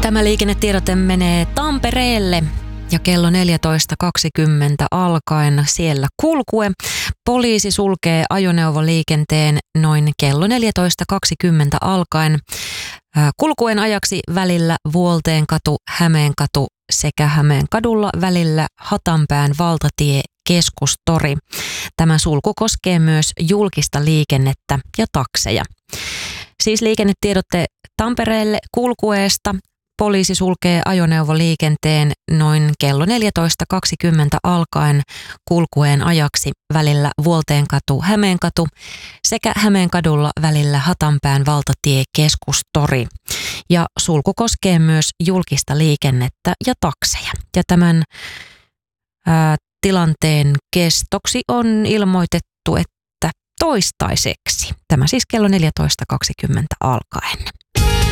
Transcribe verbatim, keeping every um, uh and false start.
Tämä liikennetiedote menee Tampereelle ja kello neljätoista kaksikymmentä alkaen siellä kulkue. Poliisi sulkee ajoneuvoliikenteen noin kello neljätoista kaksikymmentä alkaen kulkuen ajaksi välillä Vuolteenkatu, Hämeenkatu sekä Hämeenkadulla välillä Hatanpään valtatie Keskustori. Tämä sulku koskee myös julkista liikennettä ja takseja. Siis liikennetiedotte Tampereelle kulkueesta. Poliisi sulkee ajoneuvoliikenteen noin kello neljätoista kaksikymmentä alkaen kulkueen ajaksi välillä Vuolteenkatu, Hämeenkatu sekä Hämeenkadulla välillä Hatanpään valtatie Keskustori. Ja sulku koskee myös julkista liikennettä ja takseja. Ja tämän ää, tilanteen kestoksi on ilmoitettu, että toistaiseksi. Tämä siis kello neljätoista kaksikymmentä alkaen.